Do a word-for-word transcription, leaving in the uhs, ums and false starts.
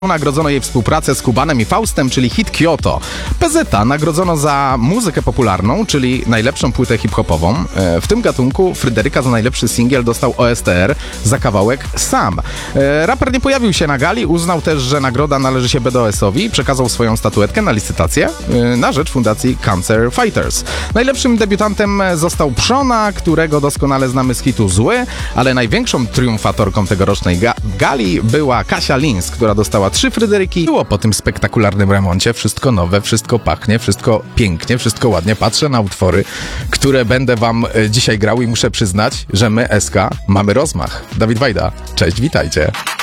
Nagrodzono jej współpracę z Kubanem i Faustem, czyli hit Kyoto. P Z A nagrodzono za muzykę popularną, czyli najlepszą płytę hip-hopową. W tym gatunku Fryderyka za najlepszy singiel dostał O S T R za kawałek Sam. Raper nie pojawił się na gali, uznał też, że nagroda należy się B D O S-owi i przekazał swoją statuetkę na licytację na rzecz fundacji Cancer Fighters. Najlepszym debiutantem został Przona, którego doskonale znamy z hitu Zły, ale największą triumfatorką tegorocznej ga- gali była Kasia Lins, która dostała trzy Fryderyki. Było po tym spektakularnym remoncie wszystko nowe, wszystko pachnie, wszystko pięknie, wszystko ładnie. Patrzę na utwory, które będę wam dzisiaj grał i muszę przyznać, że my, S K, mamy rozmach. Dawid Wajda, cześć, witajcie.